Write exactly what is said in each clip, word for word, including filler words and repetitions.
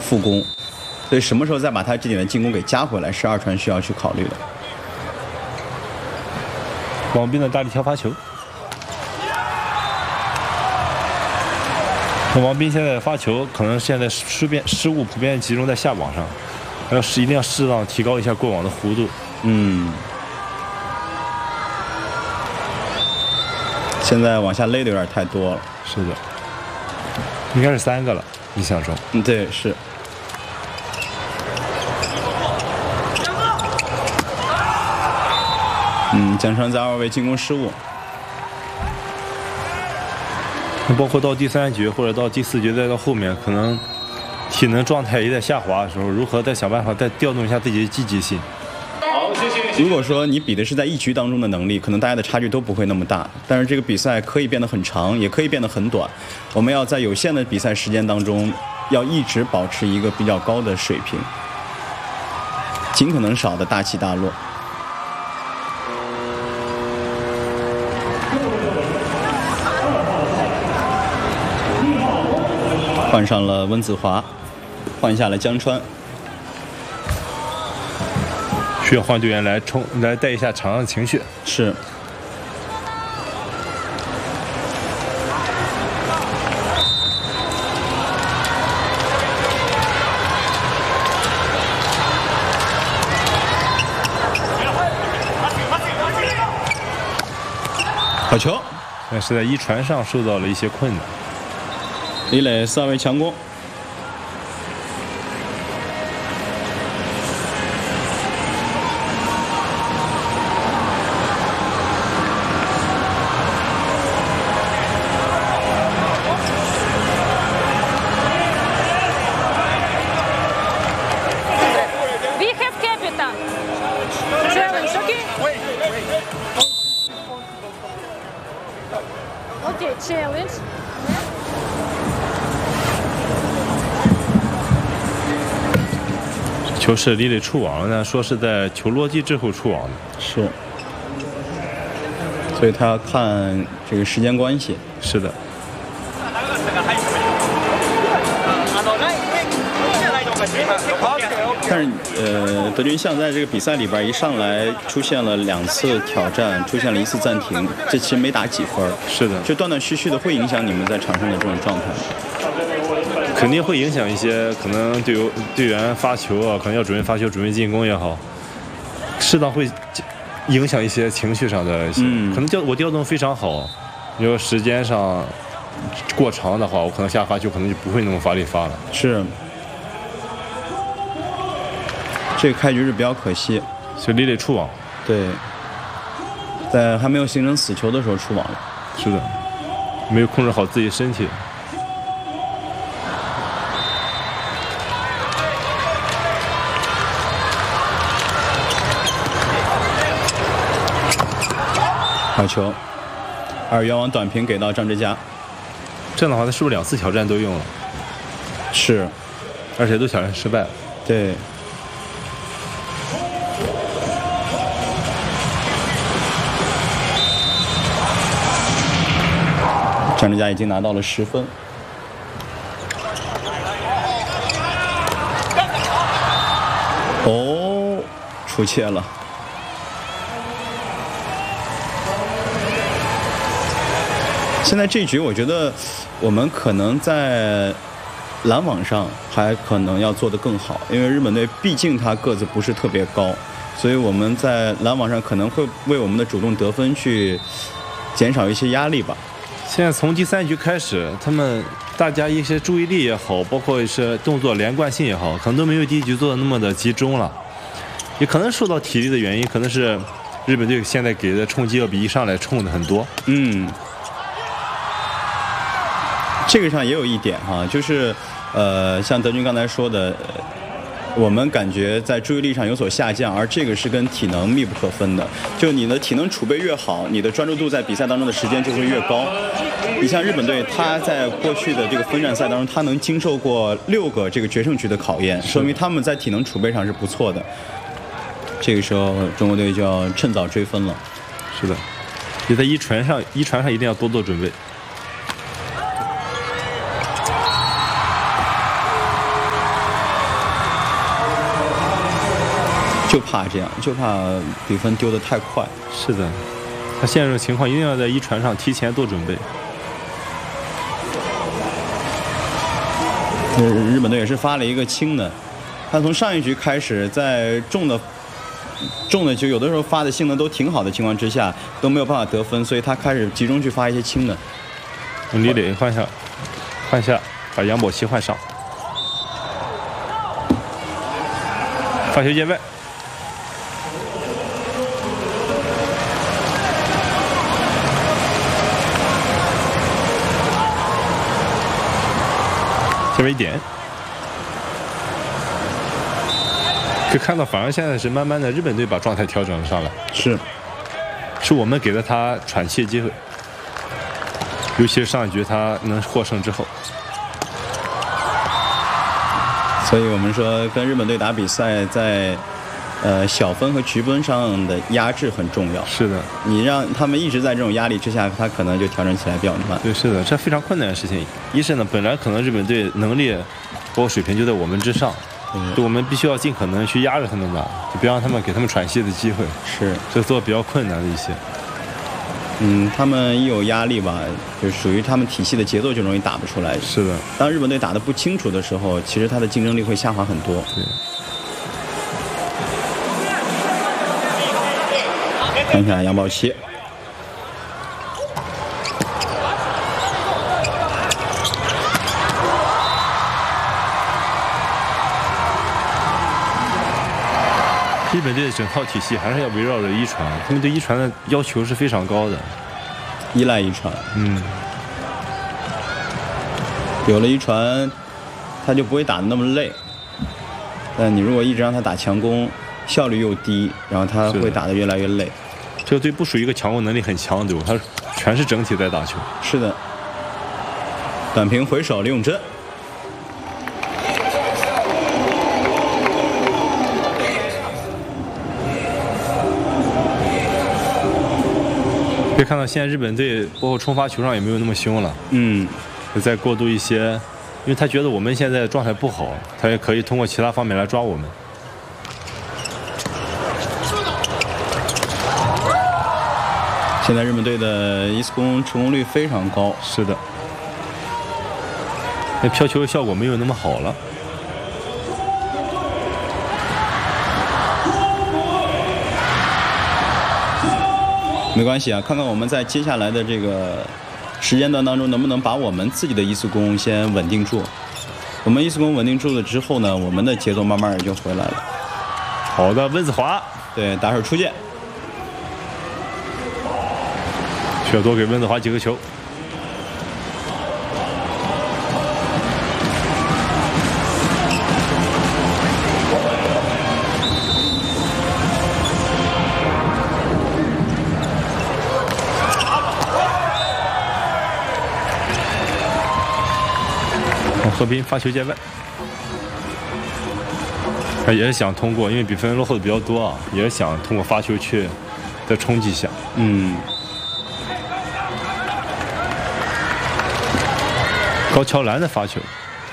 复攻，所以什么时候再把他这点的进攻给加回来，是二传需要去考虑的。 王斌的大力跳发球，王斌现在发球可能现在失变失误普遍集中在下网上，要是一定要适当提高一下过网的弧度。 嗯。 现在往下勒的有点太多了。 是的，应该是三个了，印象中。 嗯，对，是。嗯，江川在二位进攻失误。 包括到第三局或者到第四局再到后面，可能体能状态也在下滑的时候，如何再想办法再调动一下自己的积极性。 如果说你比的是在一局当中的能力，可能大家的差距都不会那么大。但是这个比赛可以变得很长，也可以变得很短。我们要在有限的比赛时间当中，要一直保持一个比较高的水平，尽可能少的大起大落。换上了温子华，换下了江川。 需要换队员来冲，来带一下场上的情绪。 是。好球！ 但是在一传上受到了一些困难。 李磊四号位强攻。 Challenge. 球是李磊触网了呢，说是在球落地之后触网的。 是，所以他要看这个时间关系。 是的。 但是呃，德军象在这个比赛里边一上来出现了两次挑战，出现了一次暂停，这其实没打几分。 是的， 就断断续续的，会影响你们在场上的这种状态。 肯定会影响一些，可能队友队员发球啊，可能要准备发球、准备进攻也好，适当会影响一些情绪上的一些。嗯、可能调我调动非常好，如果时间上过长的话，我可能下发球可能就不会那么发力发了。 是。 这个开局是比较可惜， 所以李磊触网。 对，在还没有形成死球的时候触网了。 是的，没有控制好自己身体。 好球，二冤枉短平给到张志佳。 这样的话，他是不是两次挑战都用了？ 是， 而且都挑战失败了。 对。 张志佳已经拿到了十分。哦，出界了。现在这一局，我觉得我们可能在拦网上还可能要做得更好，因为日本队毕竟他个子不是特别高，所以我们在拦网上可能会为我们的主动得分去减少一些压力吧。 现在从第三局开始，他们大家一些注意力也好，包括一些动作连贯性也好，可能都没有第一局做的那么的集中了。也可能受到体力的原因，可能是日本队现在给的冲击要比一上来冲的很多。 嗯，这个上也有一点哈，就是呃，像德军刚才说的。我们感觉在注意力上有所下降，而这个是跟体能密不可分的。就你的体能储备越好，你的专注度在比赛当中的时间就会越高。你像日本队，他在过去的这个分站赛当中，他能经受过六个这个决胜局的考验，说明他们在体能储备上是不错的。这个时候，中国队就要趁早追分了。 是的，也在一传上，一传上一定要多做准备。 就怕这样，就怕比分丢得太快。 是的，他现在这种情况一定要在一传上提前做准备。 日本队也是发了一个轻的，他从上一局开始，在重的重的球有的时候发的性能都挺好的情况之下，都没有办法得分，所以他开始集中去发一些轻的。 李磊换下，换下，把杨宝琦换上，发球界外。这边一点，可以看到，反而现在是慢慢的，日本队把状态调整了上来。 是， 是我们给了他喘气的机会，尤其是上一局他能获胜之后。 所以我们说，跟日本队打比赛，在呃小分和局分上的压制很重要。 是的， 你让他们一直在这种压力之下，他可能就调整起来比较慢。 对，是的，这非常困难的事情。一是呢，本来可能日本队能力包括水平就在我们之上，嗯，就我们必须要尽可能去压着他们打，就别让他们给他们喘息的机会。 是， 这做比较困难的一些。 嗯，他们一有压力吧，就属于他们体系的节奏就容易打不出来。 是的， 当日本队打得不清楚的时候，其实他的竞争力会下滑很多。 对。 看看杨宝琦， 日本队的整套体系还是要围绕着一传，他们对一传的要求是非常高的， 依赖一传。 嗯， 有了一传，他就不会打得那么累。但你如果一直让他打强攻，效率又低，然后他会打得越来越累。 这个队不属于一个强攻能力很强的队伍，他全是整体在打球。 是的，短平回手李永珍。 可以看到，现在日本队包括冲发球上也没有那么凶了。 嗯， 再过渡一些，因为他觉得我们现在状态不好，他也可以通过其他方面来抓我们。 现在日本队的一次攻成功率非常高。 是的，那飘球的效果没有那么好了。 没关系啊，看看我们在接下来的这个时间段当中，能不能把我们自己的一次攻先稳定住。我们一次攻稳定住了之后呢，我们的节奏慢慢也就回来了。 好的，温子华， 对，打手出界。 需要多给温子华几个球。何斌发球界外，他也是想通过，因为比分落后的比较多啊，也是想通过发球去再冲击一下。 嗯。 高桥兰的发球，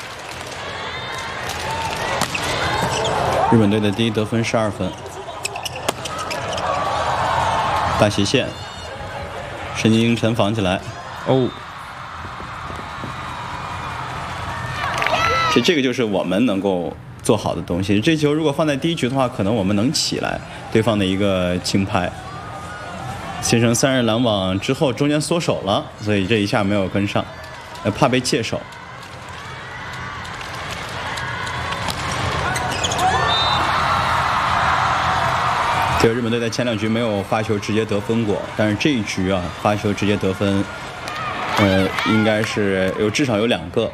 日本队的第一得分十二分，大斜线，申京晨防起来。 哦， 其实这个就是我们能够做好的东西。这球如果放在第一局的话，可能我们能起来对方的一个轻拍，形成三人拦网之后中间缩手了，所以这一下没有跟上。呃，怕被借手。这个日本队在前两局没有发球直接得分过，但是这一局啊，发球直接得分，呃，应该是有至少有两个。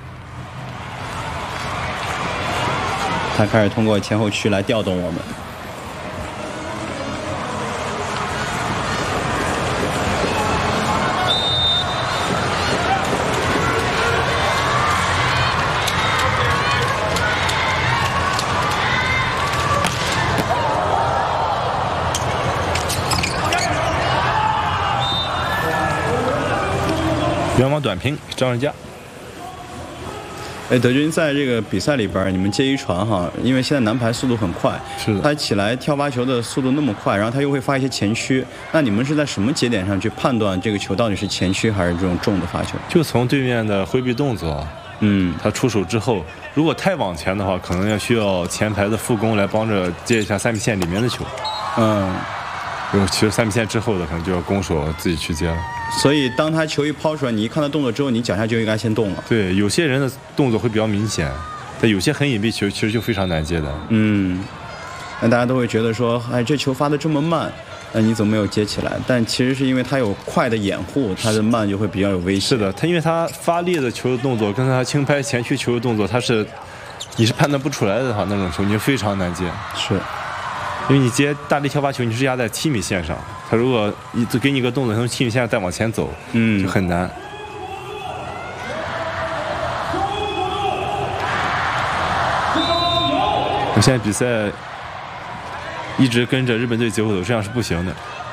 他开始通过前后区来调动我们。 远网短平张振佳， 哎，德军在这个比赛里边，你们接一传哈，因为现在男排速度很快， 是的， 他起来跳发球的速度那么快，然后他又会发一些前屈，那你们是在什么节点上去判断这个球到底是前屈还是这种重的发球？ 就从对面的挥臂动作， 嗯， 他出手之后，如果太往前的话，可能要需要前排的副攻来帮着接一下三米线里面的球， 嗯。 如果其实三米线之后的，可能就要攻手自己去接了。 所以当他球一抛出来，你一看他动作之后，你脚下就应该先动了。 对，有些人的动作会比较明显，但有些很隐蔽球其实就非常难接的。 嗯，那大家都会觉得说，哎，这球发得这么慢，那你怎么没有接起来？但其实是因为他有快的掩护，他的慢就会比较有威胁。 是的，他因为他发力的球的动作跟他轻拍前屈球的动作，他是你是判断不出来的话，那种球你就非常难接。 是。 因为你接大力跳发球，你是压在七米线上，他如果一给你一个动作，从七米线上再往前走， 嗯， 就很难。我现在比赛一直跟着日本队节奏走，这样是不行的。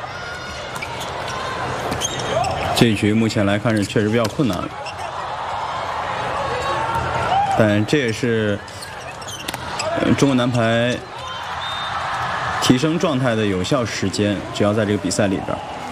这一局目前来看是确实比较困难了，但这也是中国男排提升状态的有效时间，只要在这个比赛里边。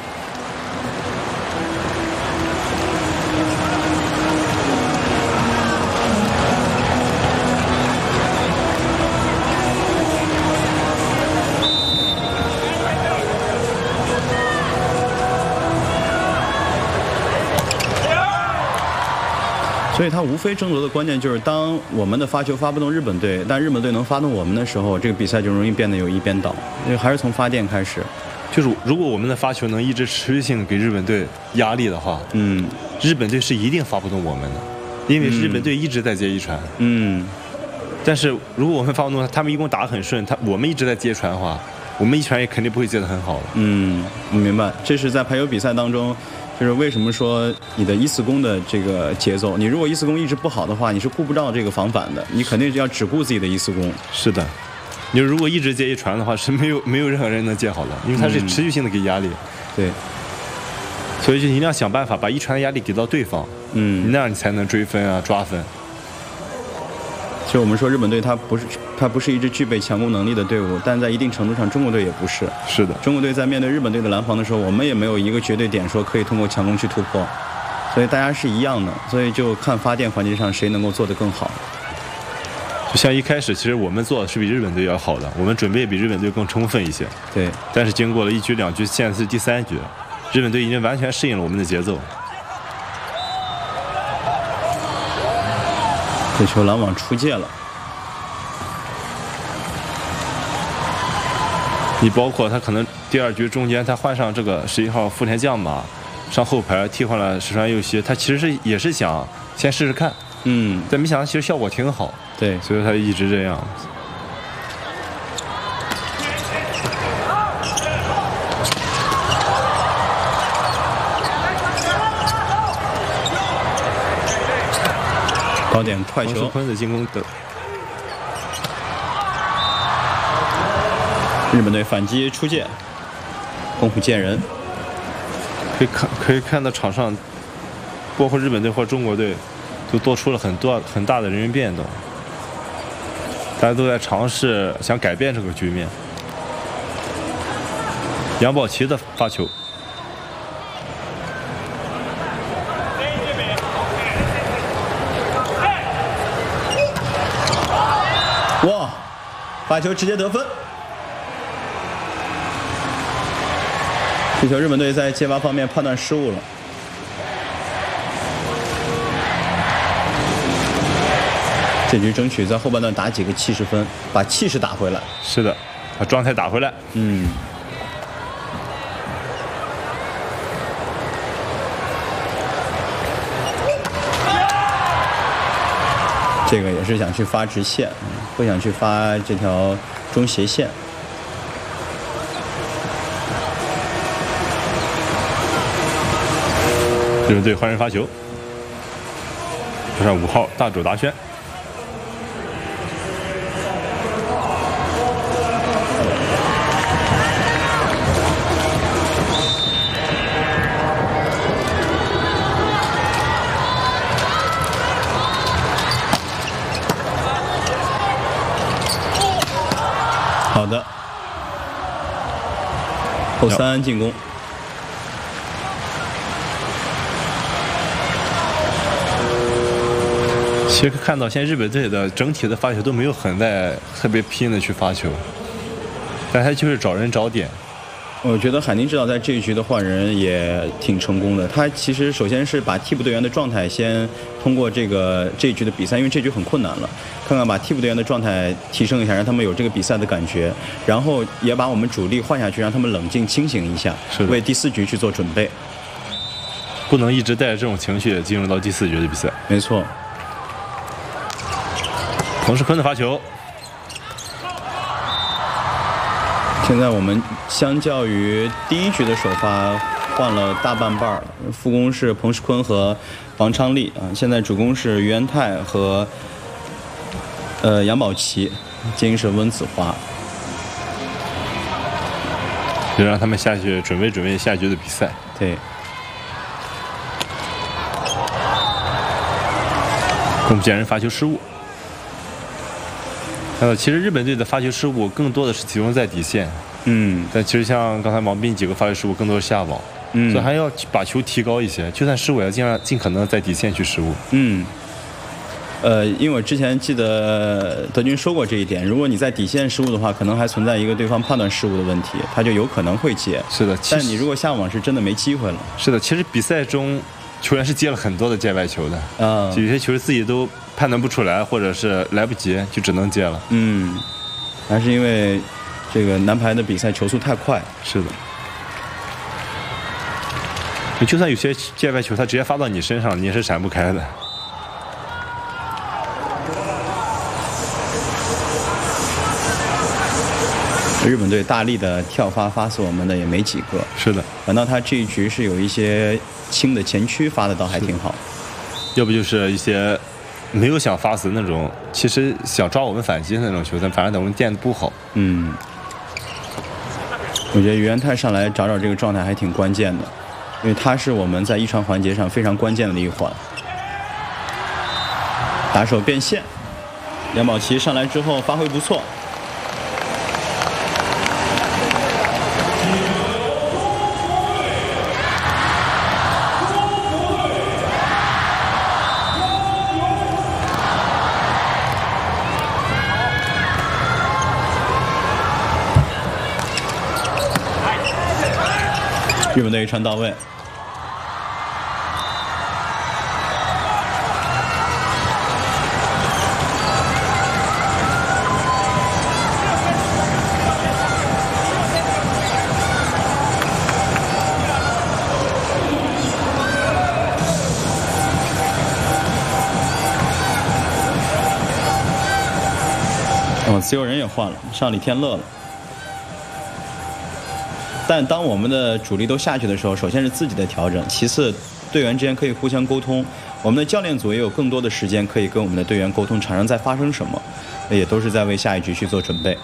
所以他无非争夺的关键就是，当我们的发球发不动日本队，但日本队能发动我们的时候，这个比赛就容易变得有一边倒。因为还是从发电开始， 就是如果我们的发球能一直持续性给日本队压力的话， 嗯， 日本队是一定发不动我们的，因为日本队一直在接一传， 嗯， 但是如果我们发不动，他们一共打得很顺，他我们一直在接传的话，我们一传也肯定不会接得很好的。 嗯，我明白，这是在排球比赛当中。就是为什么说你的一四攻的这个节奏，你如果一四攻一直不好的话，你是顾不到这个防反的，你肯定是要只顾自己的一四攻。 是的，你如果一直接一传的话，是没有没有任何人能接好的，因为它是持续性的给压力。 嗯、对， 所以就一定要想办法把一传的压力给到对方， 嗯， 那样你才能追分啊抓分。 其实我们说日本队它不是它不是一支具备强攻能力的队伍，但在一定程度上中国队也不是。 是的， 中国队在面对日本队的拦防的时候，我们也没有一个绝对点说可以通过强攻去突破，所以大家是一样的，所以就看发电环节上谁能够做得更好。 就像一开始其实我们做的是比日本队要好的，我们准备比日本队更充分一些。 对， 但是经过了一局两局，现在是第三局，日本队已经完全适应了我们的节奏。 这球拦网出界了。 你包括他可能第二局中间他换上这个十一号富田将马上后排替换了石川佑希，他其实是也是想先试试看， 嗯， 但没想到其实效果挺好， 对， 所以他一直这样。 高点快球， 王世坤的进攻的。 日本队反击出界，功夫见人。 可以看可以看到场上，包括日本队或中国队，都多出了很多很大的人员变动。大家都在尝试想改变这个局面。杨宝琦的发球。 哇，发球直接得分。这球日本队在接发方面判断失误了。这局争取在后半段打几个气势分，把气势打回来。 是的，把状态打回来。 嗯。这个也是想去发直线，不想去发这条中斜线。 日本队换人发球，这是五号大冢达宣。 好的，后三进攻。 其实看到现在日本队的整体的发球都没有很在特别拼的去发球，但他就是找人找点。 我觉得海宁指导在这一局的换人也挺成功的。他其实首先是把替补队员的状态先通过这个这一局的比赛，因为这局很困难了，看看把替补队员的状态提升一下，让他们有这个比赛的感觉，然后也把我们主力换下去，让他们冷静清醒一下，为第四局去做准备。 不能一直带着这种情绪进入到第四局的比赛。 没错。 彭世坤的发球。 现在我们相较于第一局的首发换了大半半了，副攻是彭世坤和王昌利啊，现在主攻是于元泰和呃杨宝琦，接应是温子华。 就让他们下去准备准备下局的比赛。 对。 攻不见人发球失误。呃，其实日本队的发球失误更多的是集中在底线， 嗯， 但其实像刚才王斌几个发球失误更多是下网，嗯，所以还要把球提高一些，就算失误也要尽量尽可能在底线去失误， 嗯，呃，因为我之前记得德军说过这一点，如果你在底线失误的话，可能还存在一个对方判断失误的问题，他就有可能会接， 是的， 但你如果下网是真的没机会了， 是的，其实比赛中球员是接了很多的界外球的， 啊， 有些球自己都判断不出来，或者是来不及，就只能接了。 嗯，还是因为这个男排的比赛球速太快。 是的，就算有些界外球，他直接发到你身上，你也是闪不开的。 日本队大力的跳发发死我们的也没几个。 是的， 反倒他这一局是有一些轻的前驱发的倒还挺好。 要不就是一些没有想发死那种，其实想抓我们反击的那种球，但反而等我们垫的不好。 嗯，我觉得于元泰上来找找这个状态还挺关键的，因为他是我们在一传环节上非常关键的一环。打手变线，杨宝琦上来之后发挥不错。日本队一传到位，哦，自由人也换了，上李天乐了。但当我们的主力都下去的时候，首先是自己的调整，其次队员之间可以互相沟通，我们的教练组也有更多的时间可以跟我们的队员沟通场上在发生什么，也都是在为下一局去做准备。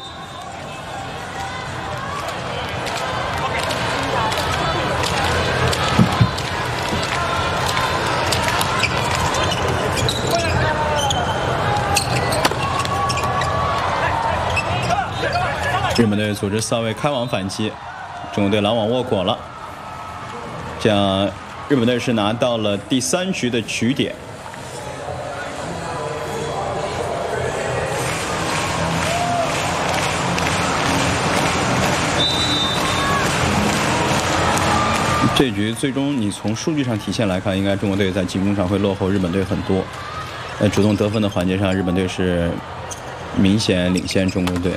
日本队组织四号位开网反击，中国队拦网握果了，这样日本队是拿到了第三局的局点。这局最终你从数据上体现来看，应该中国队在进攻上会落后日本队很多。在主动得分的环节上，日本队是明显领先中国队。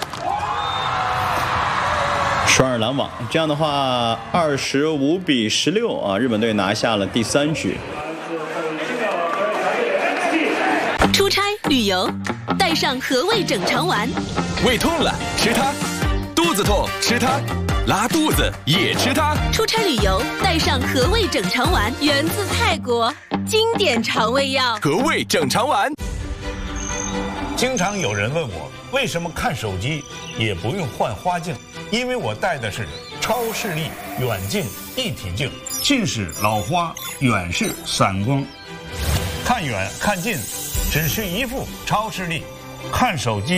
双二拦网，这样的话，二十五比十六啊，日本队拿下了第三局。 出差旅游，带上和味整肠丸。 胃痛了吃它，肚子痛吃它，拉肚子也吃它。 出差旅游，带上和味整肠丸，源自泰国，经典肠胃药。 和味整肠丸。 经常有人问我，为什么看手机也不用换花镜？因为我戴的是超视力远近一体镜，近视老花，远视散光，看远看近，只需一副超视力，看手机。